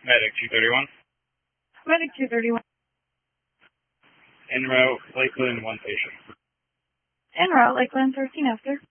Medic 231. Medic 231. En route, Lakeland, 1 patient. En route, Lakeland 13 after.